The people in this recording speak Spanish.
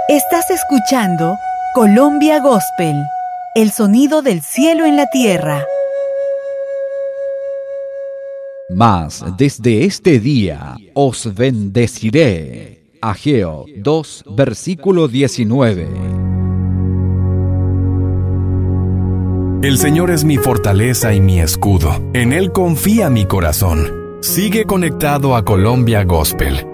Estás escuchando Colombia Gospel, el sonido del cielo en la tierra. Mas desde este día os bendeciré. Ageo 2, versículo 19. El Señor es mi fortaleza y mi escudo. En Él confía mi corazón. Sigue conectado a Colombia Gospel